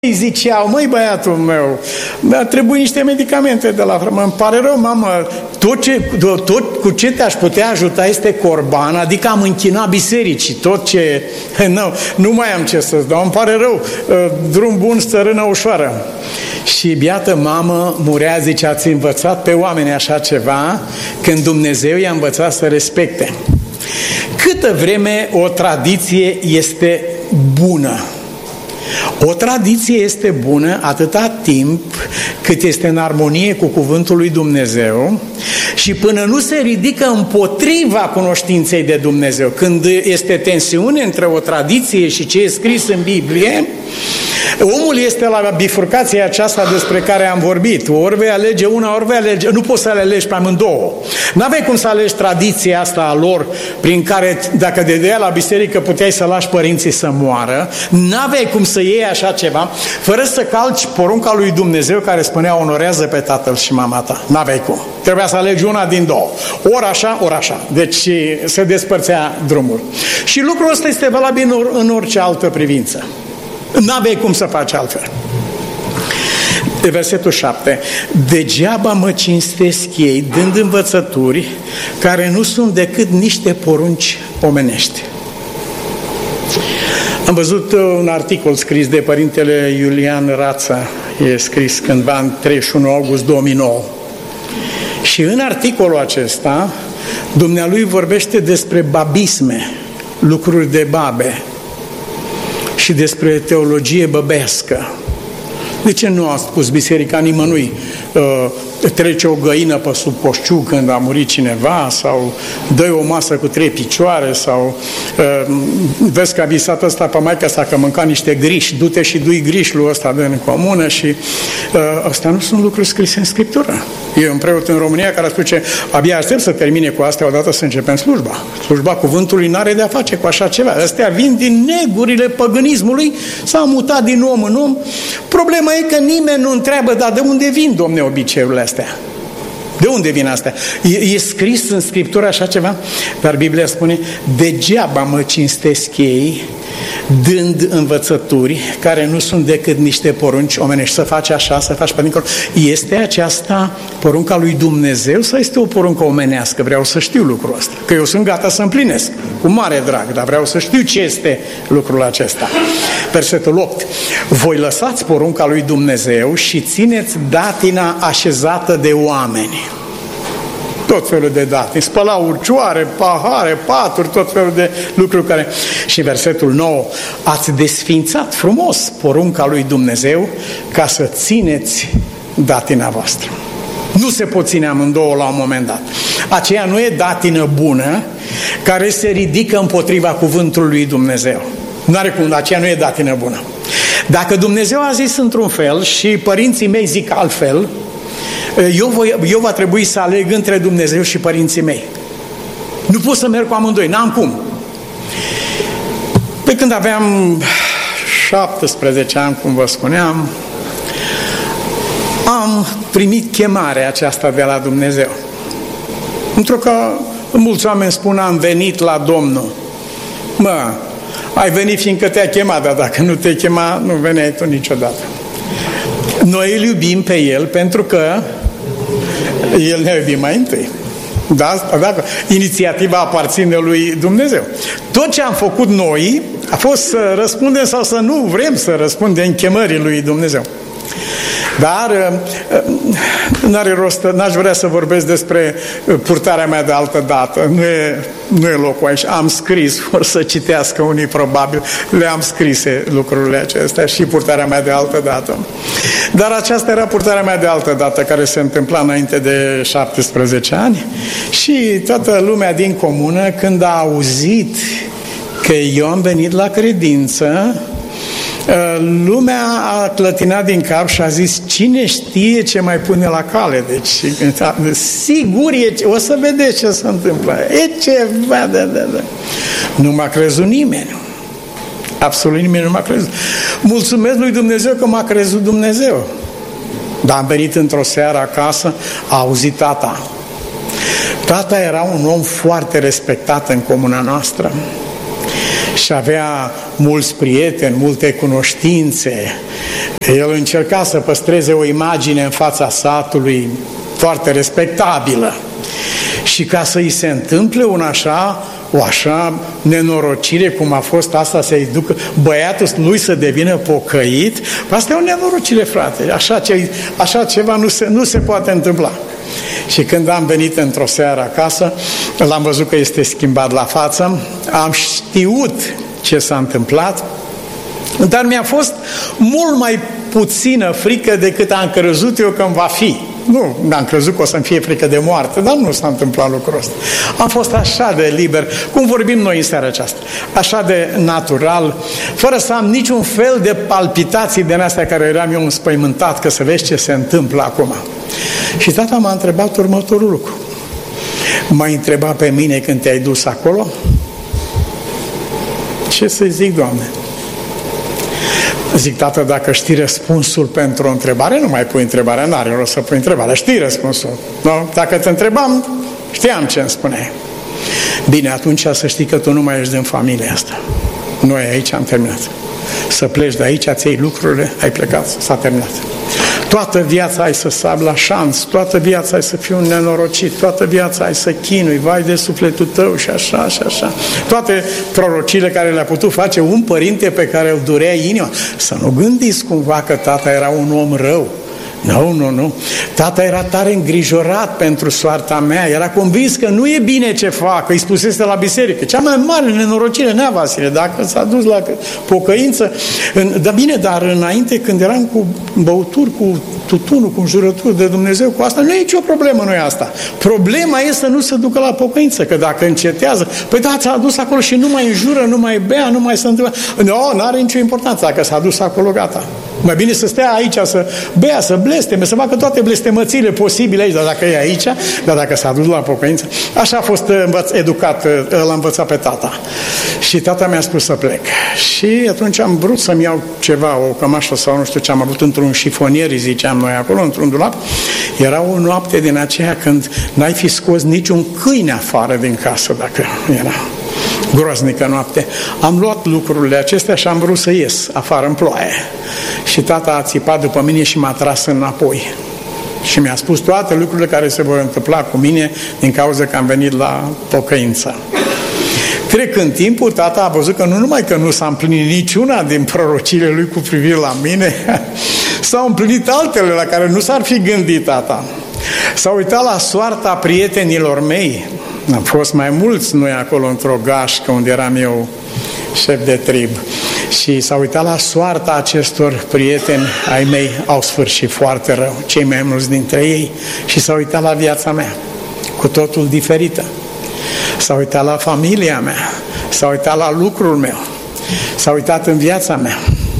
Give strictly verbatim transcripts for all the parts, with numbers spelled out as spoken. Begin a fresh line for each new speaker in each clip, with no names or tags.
Îi ziceau, măi băiatul meu, mi-a trebuit niște medicamente de la frământ. Îmi pare rău, mamă, tot, ce, tot cu ce te-aș putea ajuta este corban, adică am închinat bisericii, tot ce... Nu, nu mai am ce să-ți dau, îmi pare rău, drum bun, stărână ușoară. Și biată mamă murea, zice, ați învățat pe oameni așa ceva, când Dumnezeu i-a învățat să respecte. Câtă vreme o tradiție este bună, o tradiție este bună atâta timp cât este în armonie cu cuvântul lui Dumnezeu și până nu se ridică împotriva cunoștinței de Dumnezeu. Când este tensiune între o tradiție și ce e scris în Biblie, omul este la bifurcația aceasta despre care am vorbit. Ori vei alege una, ori vei alege... Nu poți să le alegi pe amândouă. N-aveai cum să alegi tradiția asta a lor, prin care, dacă de dea la biserică, puteai să lași părinții să moară. N-aveai cum să iei așa ceva, fără să calci porunca lui Dumnezeu, care spunea, onorează pe tatăl și mama ta. N-aveai cum. Trebuia să alegi una din două. Ori așa, ori așa. Deci se despărțea drumul. Și lucrul ăsta este valabil în orice altă privință. N-aveai cum să faci altfel. De versetul șapte. Degeaba mă cinstesc ei, dând învățături care nu sunt decât niște porunci omenești. Am văzut un articol scris de părintele Iulian Rață, e scris cândva în treizeci și unu august două mii nouă. Și în articolul acesta, dumnealui vorbește despre babisme, lucruri de babe, și despre teologie băbească. De ce nu a spus biserica nimănui uh, trece o găină pe sub coșciu când a murit cineva, sau dă o masă cu trei picioare, sau uh, vezi că a visat ăsta pe maica sa că mânca niște griși, du-te și du-i grișul ăsta din comună. Și uh, astea nu sunt lucruri scrise în Scriptură. E un preot în România care spune, abia aștept să termine cu astea odată să începem slujba. Slujba cuvântului n-are de a face cu așa ceva. Astea vin din negurile păgânismului, s-au mutat din om în om. Problema e că nimeni nu întreabă, dar de unde vin, domne, obiceiurile astea? De unde vin astea? E, e scris în Scriptură așa ceva? Dar Biblia spune, degeaba mă cinstesc ei, dând învățături care nu sunt decât niște porunci omenești. Să faci așa, să faci pe dincolo. Este aceasta porunca lui Dumnezeu sau este o poruncă omenească? Vreau să știu lucrul ăsta. Că eu sunt gata să împlinesc, cu mare drag, dar vreau să știu ce este lucrul acesta. Versetul opt. Voi lăsați porunca lui Dumnezeu și țineți datina așezată de oameni. Tot felul de datini, spălau urcioare, pahare, paturi, tot felul de lucruri care... Și versetul nouă, ați desfințat frumos porunca lui Dumnezeu ca să țineți datina voastră. Nu se pot ține amândouă la un moment dat. Aceea nu e datină bună care se ridică împotriva cuvântului lui Dumnezeu. Nu are cum, aceea nu e datină bună. Dacă Dumnezeu a zis într-un fel și părinții mei zic altfel, Eu, voi, eu va trebui să aleg între Dumnezeu și părinții mei. Nu pot să merg cu amândoi, n-am cum. Pe când aveam șaptesprezece ani, cum vă spuneam, am primit chemarea aceasta de la Dumnezeu. Pentru că mulți oameni spun, am venit la Domnul. Mă, ai venit fiindcă te-a chemat, dar dacă nu te chema, nu veneai tu niciodată. Noi îl iubim pe El pentru că El ne-a iubit mai întâi. Da? Dacă inițiativa aparține lui Dumnezeu. Tot ce am făcut noi a fost să răspundem sau să nu vrem să răspundem chemării lui Dumnezeu. Dar n-are rost, n-aș vrea să vorbesc despre purtarea mea de altă dată. Nu e, nu e locul aici. Am scris, vor să citească unii probabil, le-am scrise lucrurile acestea și purtarea mea de altă dată. Dar aceasta era purtarea mea de altă dată, care se întâmpla înainte de șaptesprezece ani, și toată lumea din comună, când a auzit că eu am venit la credință, lumea a clătinat din cap și a zis, cine știe ce mai pune la cale. Deci, sigur, e, o să vedeți ce se întâmplă. E ceva de, de, de. Nu m-a crezut nimeni. Absolut nimeni nu m-a crezut. Mulțumesc lui Dumnezeu că m-a crezut Dumnezeu. Dar am venit într-o seară acasă, a auzit tata. Tata era un om foarte respectat în comuna noastră. și avea mulți prieteni, multe cunoștințe. El încerca să păstreze o imagine în fața satului foarte respectabilă. Și ca să-i se întâmple un așa, o așa nenorocire cum a fost asta, să-i ducă băiatul lui să devină pocăit, asta e o nenorocire, frate. Așa, ce, așa ceva nu se, nu se poate întâmpla. Și când am venit într-o seară acasă, l-am văzut că este schimbat la față, am știut ce s-a întâmplat, dar mi-a fost mult mai puțină frică decât am crezut eu că îmi va fi. Nu, am crezut că o să-mi fie frică de moarte, dar nu s-a întâmplat lucrul ăsta. Am fost așa de liber, cum vorbim noi în seara aceasta, așa de natural, fără să am niciun fel de palpitații din astea care eram eu înspăimântat, că să vezi ce se întâmplă acum. Și tata m-a întrebat următorul lucru. M-a întrebat pe mine când te-ai dus acolo? Ce să zic, Doamne? Zic, tată, dacă știi răspunsul pentru o întrebare, nu mai pui întrebarea, n-are rost să pui întrebarea, știi răspunsul. Nu? Dacă te întrebam, știam ce îmi spuneai. Bine, atunci să știi că tu nu mai ești din familia asta. Noi aici am terminat. Să pleci de aici, ți-ai lucrurile, ai plecat, s-a terminat. Toată viața ai să sabi la șanț, toată viața ai să fii un nenorocit, toată viața ai să chinui, vai de sufletul tău și așa și așa. Toate prorocile care le-a putut face un părinte pe care îl durea inima. Să nu gândiți cumva că tata era un om rău. Nu, nu, nu. Tata era tare îngrijorat pentru soarta mea. Era convins că nu e bine ce fac. Îi spusese la biserică. Cea mai mare nenorocire, Nea Vasile, dacă s-a dus la pocăință. Dar bine, dar înainte, când eram cu băuturi, cu tutunul, cu înjurături de Dumnezeu, cu asta, nu e nicio problemă, nu e asta. Problema e să nu se ducă la pocăință, că dacă încetează, păi da, s-a dus acolo și nu mai înjură, nu mai bea, nu mai se întâmplă. Nu, nu are nicio importanță. Dacă s-a dus acolo, gata. Mai bine să stea aici, să bea, să blesteme, să facă toate blestemățile posibile aici, dar dacă e aici, dar dacă s-a dus la pocăință. Așa a fost învăț, educat, l-a învățat pe tata. Și tata mi-a spus să plec. Și atunci am vrut să-mi iau ceva, o cămașă sau nu știu ce am avut într-un șifonier, ziceam noi acolo, într-un dulap. Era o noapte din aceea când n-ai fi scos niciun câine afară din casă, dacă era groaznică noapte. Am luat lucrurile acestea și am vrut să ies afară în ploaie. Și tata a țipat după mine și m-a tras înapoi. Și mi-a spus toate lucrurile care se vor întâmpla cu mine din cauza că am venit la pocăință. Trecând timpul, tata a văzut că nu numai că nu s-a împlinit niciuna din prorociile lui cu privire la mine, s-au împlinit altele la care nu s-ar fi gândit tata. S-a uitat la soarta prietenilor mei. Am fost mai mulți noi acolo într-o gașcă unde eram eu șef de trib. Și s-a uitat la soarta acestor prieteni ai mei, au sfârșit foarte rău, cei mai mulți dintre ei, și s-a uitat la viața mea, cu totul diferită. S-a uitat la familia mea, s-a uitat la lucrul meu, s-a uitat în viața mea.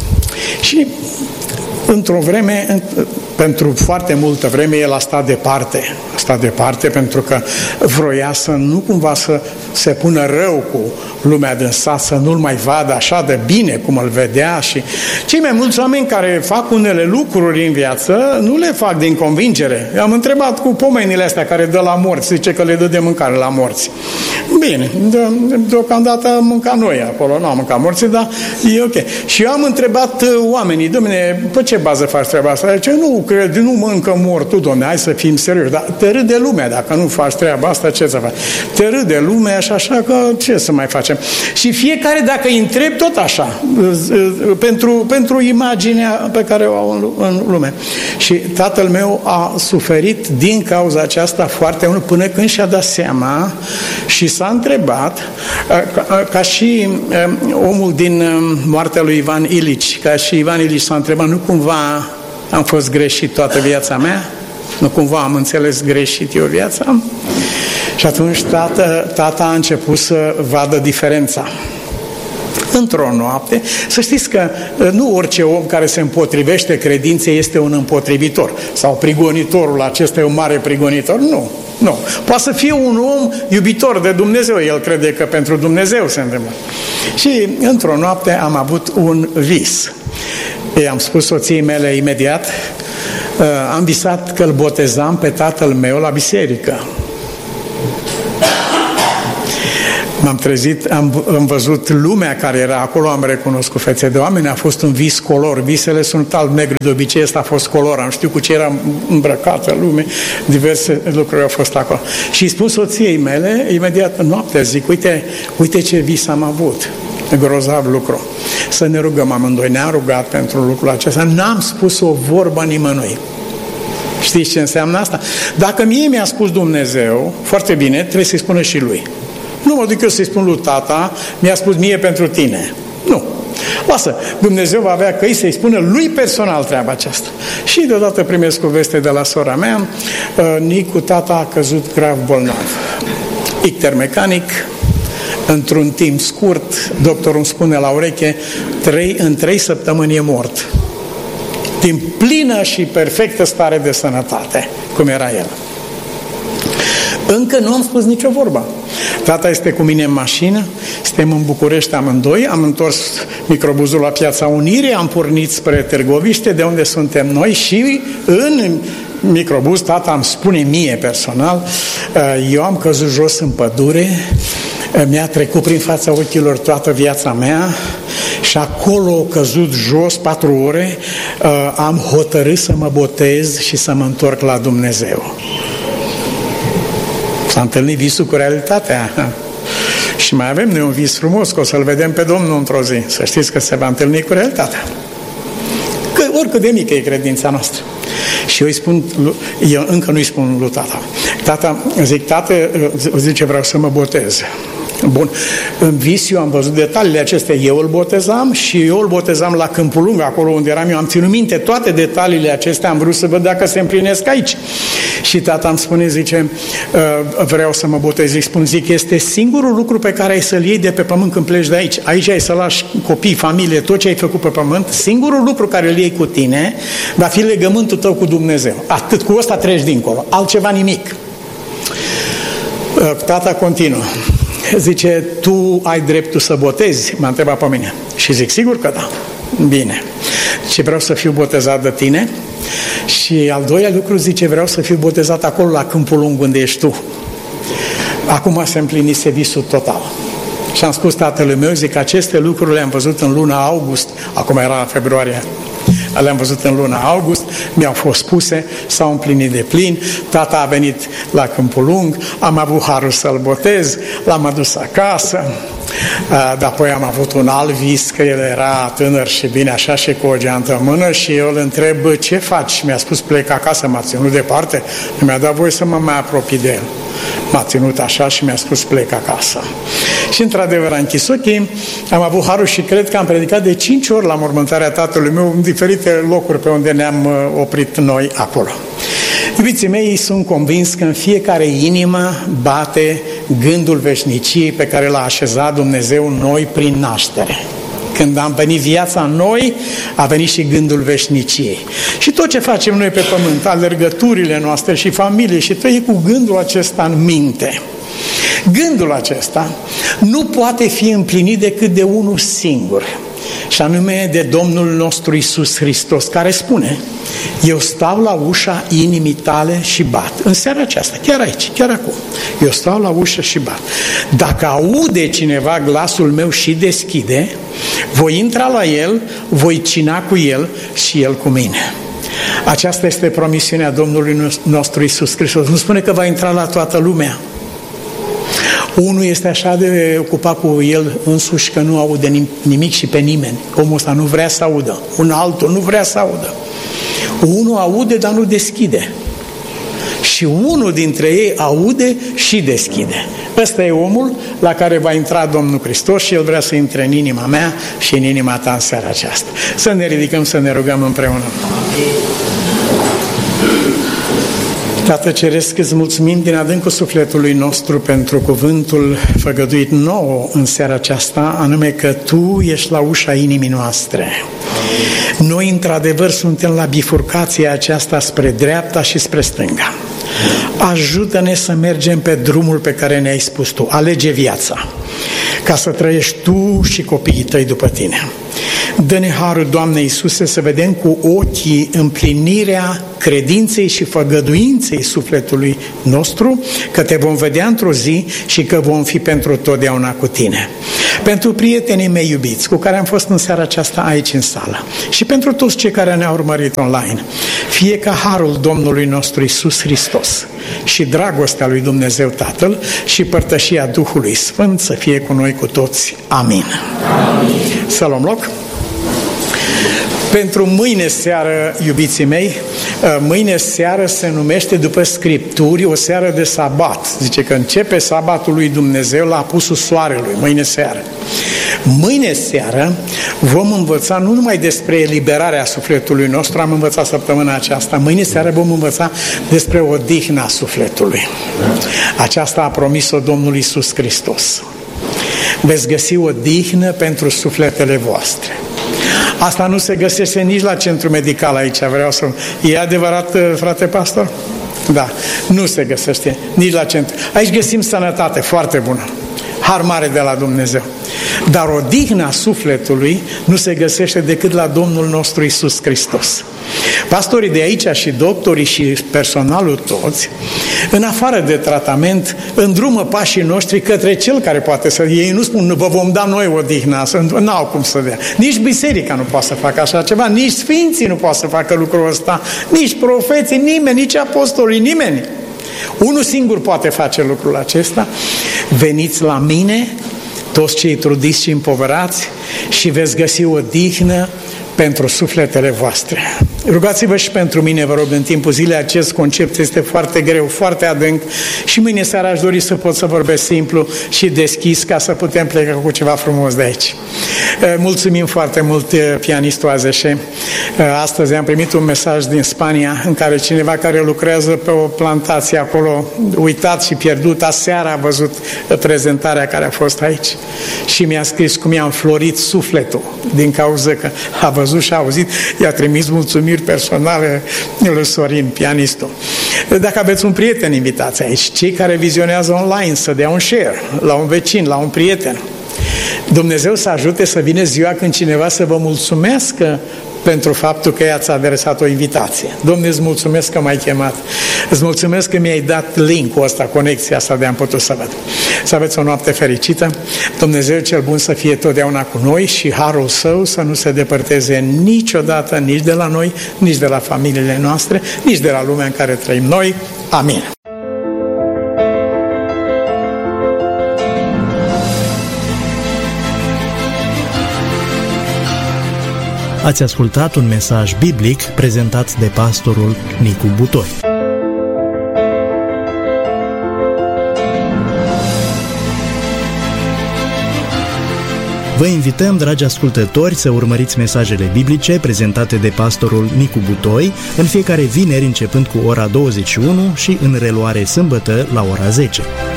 Și într-o vreme, pentru foarte multă vreme, el a stat departe. A stat departe pentru că vroia să nu cumva să se pună rău cu lumea din sat, să nu-l mai vadă așa de bine cum îl vedea. Și cei mai mulți oameni care fac unele lucruri în viață nu le fac din convingere. Am întrebat cu pomenile astea care dă la morți, zice că le dă de mâncare la morți. Bine, de, deocamdată am mâncat noi acolo, nu am mâncat morții, dar e ok. Și eu am întrebat oamenii, dom'le, pe ce bază faci treaba asta? Zice, nu cred, nu mâncă mortul, dom'le, hai să fim serioși, dar te râde lumea, dacă nu faci treaba asta, ce să faci? Te râde lumea și așa că ce să mai facem? Și fiecare, dacă îi întreb, tot așa, pentru, pentru imaginea pe care o au în, în lume. Și tatăl meu a suferit din cauza aceasta foarte mult, până când și-a dat seama și s-a întrebat, ca, ca și omul din moartea lui Ivan Ilici, ca și Ivan Ilici s-a întrebat, nu cumva am fost greșit toată viața mea? Nu cumva am înțeles greșit eu viața? Și atunci tata, tata a început să vadă diferența. Într-o noapte, să știți că nu orice om care se împotrivește credinței este un împotrivitor sau prigonitorul acesta e un mare prigonitor, nu. Nu. Poate să fie un om iubitor de Dumnezeu, el crede că pentru Dumnezeu se întâmplă. Și într-o noapte am avut un vis. I-am spus soției mele imediat, am visat că îl botezam pe tatăl meu la biserică. M-am trezit, am, am văzut lumea care era acolo, am recunoscut fețe de oameni, a fost un vis color, visele sunt alb-negru, de obicei ăsta a fost color, am știut cu ce era îmbrăcată lume, diverse lucruri au fost acolo. Și îi spun soției mele, imediat noaptea zic, uite, uite ce vis am avut, grozav lucru. Să ne rugăm amândoi, ne-am rugat pentru lucrul acesta, n-am spus o vorbă nimănui. Știți ce înseamnă asta? Dacă mie mi-a spus Dumnezeu, foarte bine, trebuie să-i spună și lui. Nu mă duc eu să-i spun lui tata, mi-a spus mie pentru tine. Nu. Lasă, Dumnezeu va avea căi să-i spună lui personal treaba aceasta. Și deodată primesc o veste de la sora mea, Nicu, tata a căzut grav bolnav. Icter mecanic, într-un timp scurt, doctorul îmi spune la ureche, trei, în trei săptămâni e mort. Din plină și perfectă stare de sănătate, cum era el. Încă nu am spus nicio vorbă. Tata este cu mine în mașină, suntem în București amândoi, am întors microbuzul la Piața Unirii, am pornit spre Târgoviște, de unde suntem noi, și în microbuz tata îmi spune mie personal, eu am căzut jos în pădure, mi-a trecut prin fața ochilor toată viața mea și acolo a căzut jos patru ore, am hotărât să mă botez și să mă întorc la Dumnezeu. S-a întâlnit visul cu realitatea. Și mai avem noi un vis frumos, că o să-L vedem pe Domnul într-o zi. Să știți că se va întâlni cu realitatea. Că oricât de mică e credința noastră. Și eu îi spun, eu încă nu-i spun lui tata. Tata, zic, tată, zice, vreau să mă botez. Bun, în vis eu am văzut detaliile acestea, eu îl botezam și eu îl botezam la Câmpul Lung, acolo unde eram eu, am ținut minte toate detaliile acestea, am vrut să văd dacă se împlinesc aici. Și tata îmi spune, zice, vreau să mă botez, îi spun, zic, este singurul lucru pe care ai să-l iei de pe pământ când pleci de aici. Aici ai să lași copii, familie, tot ce ai făcut pe pământ, singurul lucru care îl iei cu tine va fi legământul tău cu Dumnezeu. Atât, cu ăsta treci dincolo, altceva nimic. Tata continuă. Zice, tu ai dreptul să botezi? M-a întrebat pe mine. Și zic, sigur că da. Bine. Și vreau să fiu botezat de tine. Și al doilea lucru, zice, vreau să fiu botezat acolo la Câmpul Lung unde ești tu. Acum se împlinise visul total. Și am spus tatălui meu, zic, aceste lucruri le-am văzut în luna august, acum era februarie, le-am văzut în luna august, mi-au fost spuse, s-au împlinit de plin, tata a venit la Câmpul Lung, am avut harul să-l botez, l-am adus acasă, dar apoi am avut un alt vis, că el era tânăr și bine așa și cu o geantă în mână și eu îl întreb, ce faci? Mi-a spus, plec acasă, m-a ținut departe, nu mi-a dat voie să mă mai apropii de el. M-a ținut așa și mi-a spus, plec acasă. Și într-adevăr a închis ochii, am avut harul și cred că am predicat de cinci ori la mormântarea tatălui meu în diferite locuri pe unde ne-am oprit noi acolo. Iubiții mei, sunt convins că în fiecare inimă bate gândul veșniciei pe care l-a așezat Dumnezeu în noi prin naștere. Când am venit viața în noi, a venit și gândul veșniciei. Și tot ce facem noi pe pământ, alergăturile noastre și familie, și tot e cu gândul acesta în minte. Gândul acesta nu poate fi împlinit decât de unul singur, și anume de Domnul nostru Iisus Hristos, care spune, eu stau la ușa inimii tale și bat. În seara aceasta, chiar aici, chiar acum, eu stau la ușă și bat. Dacă aude cineva glasul meu și deschide, voi intra la el, voi cina cu el și el cu mine. Aceasta este promisiunea Domnului nostru Iisus Hristos. Nu spune că va intra la toată lumea. Unul este așa de ocupat cu el însuși că nu aude nimic și pe nimeni. Omul ăsta nu vrea să audă. Un altul nu vrea să audă. Unul aude, dar nu deschide. Și unul dintre ei aude și deschide. Ăsta e omul la care va intra Domnul Hristos și El vrea să intre în inima mea și în inima ta în seara aceasta. Să ne ridicăm, să ne rugăm împreună. Tată Ceresc, îți mulțumim din adâncul sufletului nostru pentru cuvântul făgăduit nouă în seara aceasta, anume că Tu ești la ușa inimii noastre. Noi, într-adevăr, suntem la bifurcația aceasta spre dreapta și spre stânga. ajută-ne să mergem pe drumul pe care ne-ai spus Tu. Alege viața, ca să trăiești Tu și copiii Tăi după Tine. Dă-ne harul, Doamne Iisuse, să vedem cu ochii împlinirea credinței și făgăduinței sufletului nostru, că Te vom vedea într-o zi și că vom fi pentru totdeauna cu Tine. Pentru prietenii mei iubiți, cu care am fost în seara aceasta aici în sală, și pentru toți cei care ne-au urmărit online, fie ca harul Domnului nostru Iisus Hristos și dragostea lui Dumnezeu Tatăl și părtășia Duhului Sfânt să fie cu noi cu toți. Amin. Amin. Să luăm loc. Pentru mâine seară, iubiții mei, mâine seară se numește după Scripturi o seară de sabat. Zice că începe sabatul lui Dumnezeu la apusul soarelui, mâine seară. Mâine seară vom învăța nu numai despre eliberarea sufletului nostru, am învățat săptămâna aceasta, mâine seară vom învăța despre odihna sufletului. Aceasta a promis-o Domnul Iisus Hristos. Veți găsi odihnă pentru sufletele voastre. Asta nu se găsește nici la centru medical aici, vreau să... E adevărat, frate pastor? Da, nu se găsește nici la centru. Aici găsim sănătate foarte bună, har mare de la Dumnezeu. Dar odihna sufletului nu se găsește decât la Domnul nostru Iisus Hristos. Pastorii de aici și doctorii și personalul toți, în afară de tratament, îndrumă pașii noștri către Cel care poate să... Ei nu spun, vă vom da noi odihna, n-au cum să dea. Nici biserica nu poate să facă așa ceva, nici sfinții nu poate să facă lucrul ăsta, nici profeții, nimeni, nici apostolii, nimeni. Unul singur poate face lucrul acesta. Veniți la mine, toți cei trudiți și împovărați, și veți găsi odihnă pentru sufletele voastre. Rugați-vă și pentru mine, vă rog, în timpul zilei. Acest concept este foarte greu, foarte adânc și mâine seara aș dori să pot să vorbesc simplu și deschis ca să putem pleca cu ceva frumos de aici. Mulțumim foarte mult, pianistul Azeșe. Astăzi am primit un mesaj din Spania în care cineva care lucrează pe o plantație acolo, uitat și pierdut, aseară a văzut prezentarea care a fost aici și mi-a scris cum i-a înflorit sufletul din cauza că a văzut și a auzit. I-a trimis mulțumiri personale lui Sorin, pianistul. Dacă aveți un prieten, invitați aici. Cei care vizionează online să dea un share la un vecin, la un prieten. Dumnezeu să ajute să vină ziua când cineva să vă mulțumească pentru faptul că i-ați adresat o invitație. Dom'le, îți mulțumesc că m-ai chemat. Îți mulțumesc că mi-ai dat link-ul ăsta, conexia asta de am putut să văd. Să aveți o noapte fericită. Dumnezeu cel bun să fie totdeauna cu noi și harul Său să nu se depărteze niciodată nici de la noi, nici de la familiile noastre, nici de la lumea în care trăim noi. Amin.
Ați ascultat un mesaj biblic prezentat de pastorul Nicu Butoi. Vă invităm, dragi ascultători, să urmăriți mesajele biblice prezentate de pastorul Nicu Butoi în fiecare vineri începând cu ora douăzeci și unu și în reluare sâmbătă la ora zece.